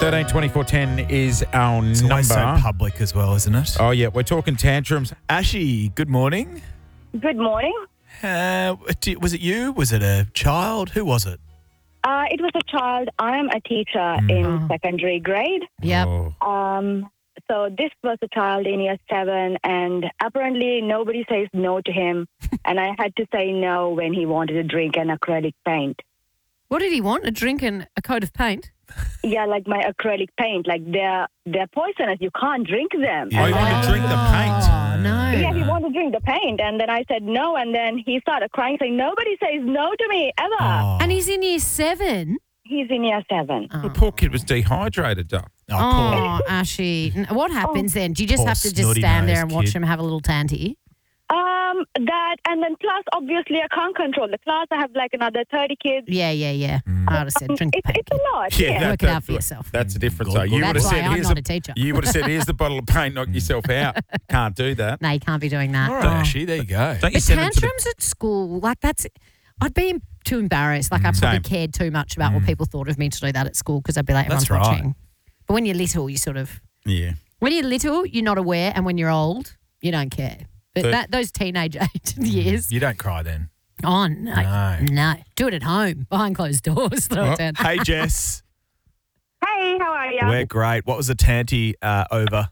13 24 10 is our It's number. always so public as well, isn't it? Oh, yeah, we're talking tantrums. Ashy, good morning. Good morning. Was it you? Was it a child? Who was it? It was a child. I am a teacher in secondary grade. Yep. Oh. So this was a child in year 7, and apparently nobody says no to him. And I had to say no when he wanted to drink an acrylic paint. What did he want? A drink and a coat of paint? Yeah, like my acrylic paint. Like they're poisonous. You can't drink them. Oh, you want to drink the paint? Oh, no. Yeah, he wanted to drink the paint. And then I said no. And then he started crying, saying, nobody says no to me, ever. Oh, And he's in year 7? He's in year 7. The poor kid was dehydrated, Duck. poor. Oh, Ashy. What happens then? Do you just Poor have to just snotty stand there nosed and watch kid. him have a little tanty? That, and then plus, obviously, I can't control the class. I have like another 30 kids. Yeah. I would have said drink the paint. It's a lot. Yeah, Yeah. Work it out for yourself. That's the difference. Good, though. good. You would have That's said, why I'm here's not a teacher. You would have said, here's the bottle of paint, knock yourself out. Can't do that. No, you can't be doing that. All right, Ashy, there you go. Don't you But send them to the... tantrums at school, like that's, I'd be too embarrassed. Like I probably Same. cared too much about what people thought of me to do that at school because I'd be like, everyone's That's right. watching. But when you're little, you sort of, Yeah. when you're little, you're not aware, and when you're old, you don't care. But So- those teenage age years, You don't cry then. oh no, do it at home behind closed doors. Throw it down. Hey, Jess. Hey, how are you? We're great. What was the tanty over?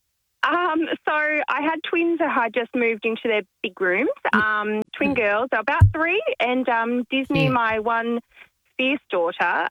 So I had twins who had just moved into their big rooms. Twin girls, they're about 3, and Disney, Cute. my one fierce daughter,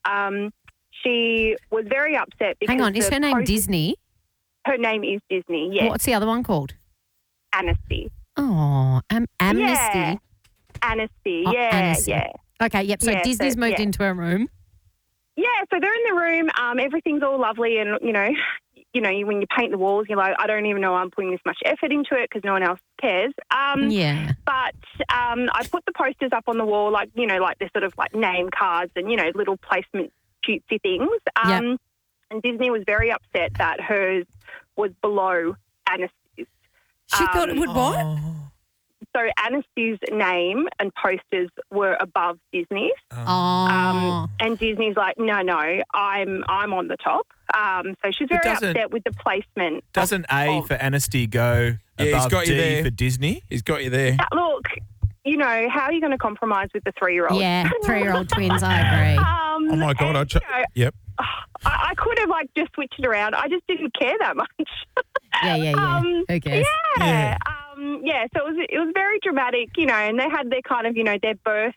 she was very upset because Hang on, is the her name post- Disney? Her name is Disney. Yes, What's the other one called? Anasty. Oh, Amnesty. Yeah. Anasty. Oh, Yeah, Anasty. yeah. Okay, yep. So Yeah, Disney's so- moved yeah. into her room. Yeah, so they're in the room. Everything's all lovely, and when you paint the walls, you're like, I don't even know I'm putting this much effort into it because no one else cares. Yeah. But I put the posters up on the wall, like they're sort of like name cards and little placement cutesy things. Yep. And Disney was very upset that hers was below Anastasy's. She thought it would what? Oh. So Anastasy's name and posters were above Disney's. Oh. And Disney's like, no, I'm on the top. So she's very doesn't- upset with the placement. Doesn't A of- for Anasty go Yeah, he's above got you D there. for Disney? He's got you there. Look, how are you going to compromise with the 3-year-old? Yeah, 3-year-old twins, I agree. Oh, my God. and, Yep. I could have just switched it around. I just didn't care that much. Yeah. Who cares? Yeah. So it was very dramatic, and they had their kind of, their birth,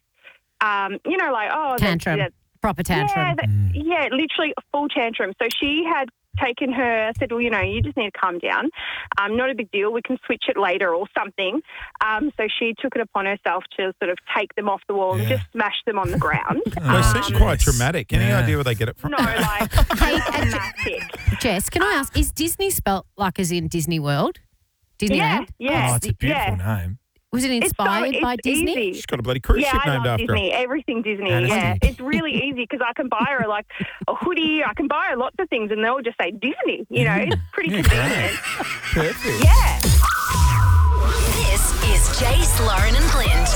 Tantrum. Proper tantrum. Yeah, literally a full tantrum. So she had taken her, said, well, you just need to calm down. Not a big deal. We can switch it later or something. So she took it upon herself to sort of take them off the wall and just smash them on the ground. They seem quite traumatic. Any Yeah. idea where they get it from? No, like dramatic. Jess, can I ask, is Disney spelt like as in Disney World? Disneyland? Yeah. Oh, it's a beautiful name. Was it inspired by Disney? Easy. She's got a bloody cruise Yeah, ship I named love after her. Disney. Everything Disney. Anasty. Yeah, it's really easy because I can buy her like a hoodie. I can buy her lots of things, and they'll just say Disney. It's pretty convenient. Perfect. Yeah. This is Jace, Lauren and Clint.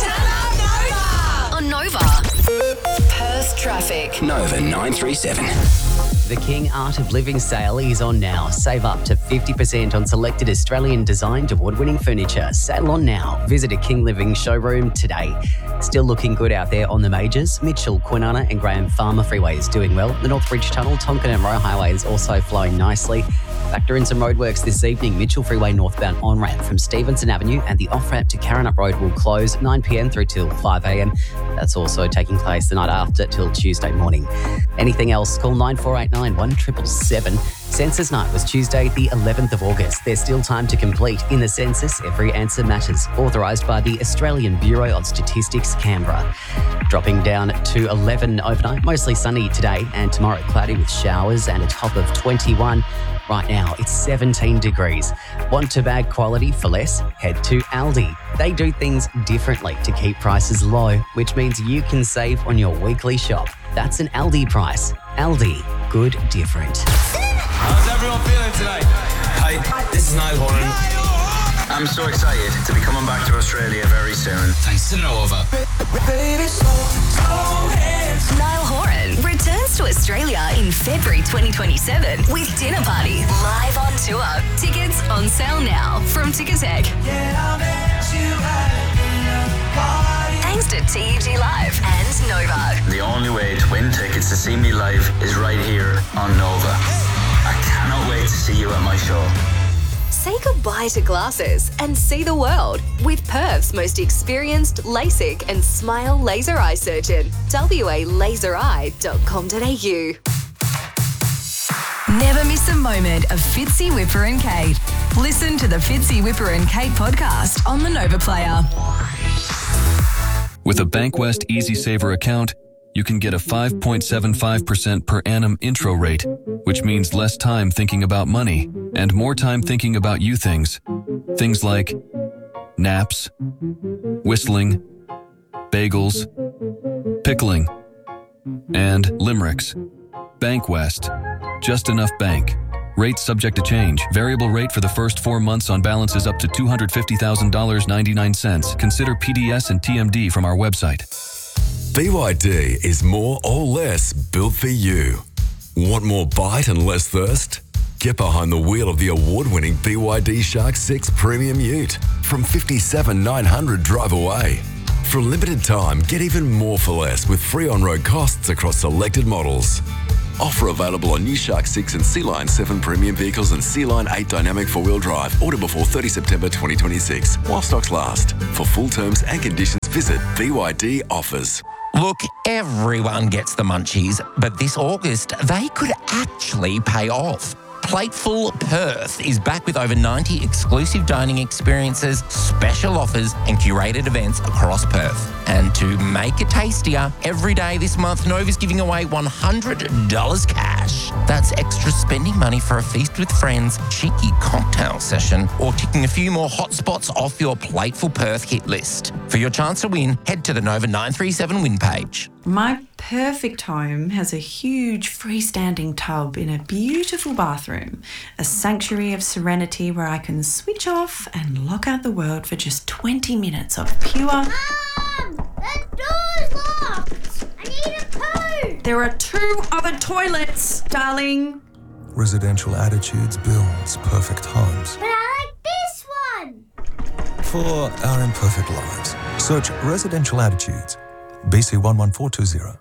On Nova. Perth traffic. Nova 937. The King Art of Living sale is on now. Save up to 50% on selected Australian designed award-winning furniture. Sale on now. Visit a King Living showroom today. Still looking good out there on the majors. Mitchell, Kwinana and Graham Farmer freeways doing well. The Northbridge Tunnel, Tonkin and Roe Highway is also flowing nicely. Factor in some roadworks this evening. Mitchell Freeway northbound on-ramp from Stevenson Avenue and the off-ramp to Karrinyup Road will close 9pm through till 5am. That's also taking place the night after till Tuesday morning. Anything else, call 9489 1777. Census night was Tuesday the 11th of August. There's still time to complete. In the census, every answer matters. Authorised by the Australian Bureau of Statistics, Canberra. Dropping down to 11 overnight, mostly sunny today and tomorrow cloudy with showers and a top of 21. Right now, it's 17 degrees. Want to bag quality for less? Head to Aldi. They do things differently to keep prices low, which means you can save on your weekly shop. That's an Aldi price. Aldi, good different. How's everyone feeling today? Hey, this is Niall Horan. I'm so excited to be coming back to Australia very soon. Thanks to Nova. Niall Horan returns to Australia in February 2027 with Dinner Party live on tour. Tickets on sale now from Ticketek. Thanks to TEG Live and Nova. The only way to win tickets to see me live is right here on Nova. I cannot wait to see you at my show. Say goodbye to glasses and see the world with Perth's most experienced LASIK and Smile laser eye surgeon. walaseri.com.au. Never miss a moment of Fitzy, Whipper and Kate. Listen to the Fitzy, Whipper and Kate podcast on the Nova Player. With a Bankwest Easy Saver account, you can get a 5.75% per annum intro rate, which means less time thinking about money and more time thinking about you things. Things like naps, whistling, bagels, pickling, and limericks. Bankwest. Just enough bank. Rates subject to change. Variable rate for the first 4 months on balances up to $250,000.99. Consider PDS and TMD from our website. BYD is more or less built for you. Want more bite and less thirst? Get behind the wheel of the award-winning BYD Shark 6 Premium Ute from $57,900 drive away. For a limited time, get even more for less with free on-road costs across selected models. Offer available on new Shark 6 and Sea Line 7 premium vehicles and Sea Line 8 dynamic four-wheel drive. Order before 30 September 2026 while stocks last. For full terms and conditions, visit BYD Offers. Look, everyone gets the munchies, but this August, they could actually pay off. Plateful Perth is back with over 90 exclusive dining experiences, special offers and curated events across Perth. And to make it tastier, every day this month, Nova's giving away $100 cash. That's extra spending money for a feast with friends, cheeky cocktail session, or ticking a few more hot spots off your Plateful Perth hit list. For your chance to win, head to the Nova 937 win page. My perfect home has a huge freestanding tub in a beautiful bathroom, a sanctuary of serenity where I can switch off and lock out the world for just 20 minutes of pure... Mum! The door's locked! I need a poo! There are 2 other toilets, darling. Residential Attitudes builds perfect homes. But I like this one! For our imperfect lives, search Residential Attitudes. BC 11420.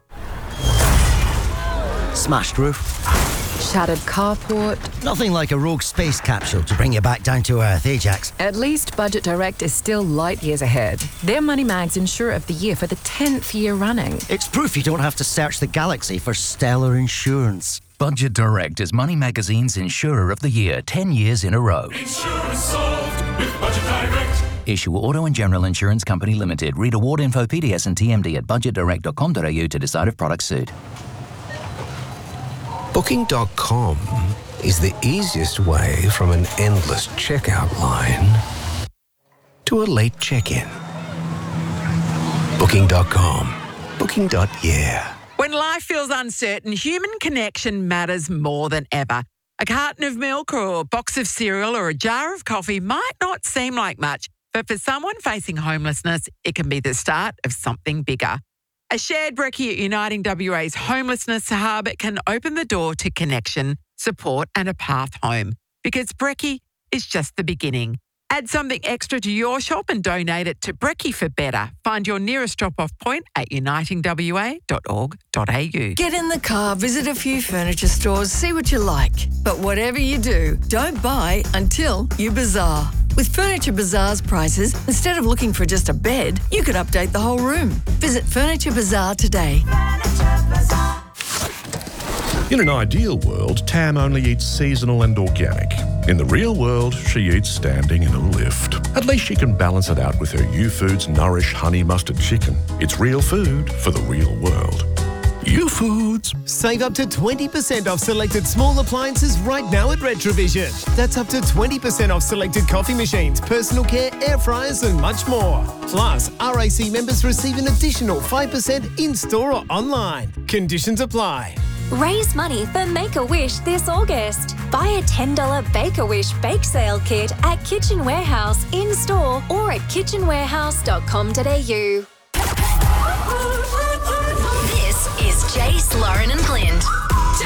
Smashed roof. Shattered carport. Nothing like a rogue space capsule to bring you back down to earth, Ajax. At least Budget Direct is still light years ahead. They're Money Mag's Insurer of the Year for the 10th year running. It's proof you don't have to search the galaxy for stellar insurance. Budget Direct is Money Magazine's Insurer of the Year 10 years in a row. Insurance solved with Budget Direct. Issue Auto and General Insurance Company Limited. Read award info, PDS and TMD at budgetdirect.com.au to decide if products suit. Booking.com is the easiest way from an endless checkout line to a late check-in. Booking.com. Booking.yeah. When life feels uncertain, human connection matters more than ever. A carton of milk or a box of cereal or a jar of coffee might not seem like much, but for someone facing homelessness, it can be the start of something bigger. A shared brekkie at Uniting WA's Homelessness Hub can open the door to connection, support and a path home. Because brekkie is just the beginning. Add something extra to your shop and donate it to Brekkie for Better. Find your nearest drop-off point at unitingwa.org.au. Get in the car, visit a few furniture stores, see what you like. But whatever you do, don't buy until you bazaar. With Furniture Bazaar's prices, instead of looking for just a bed, you could update the whole room. Visit Furniture Bazaar today. In an ideal world, Tam only eats seasonal and organic. In the real world, she eats standing in a lift. At least she can balance it out with her U-Foods Nourish Honey Mustard Chicken. It's real food for the real world. U-Foods. Save up to 20% off selected small appliances right now at Retrovision. That's up to 20% off selected coffee machines, personal care, air fryers and much more. Plus, RAC members receive an additional 5% in-store or online. Conditions apply. Raise money for Make-A-Wish this August. Buy a $10 Bake-A-Wish bake sale kit at Kitchen Warehouse in-store or at kitchenwarehouse.com.au. This is Jace, Lauren and Clint.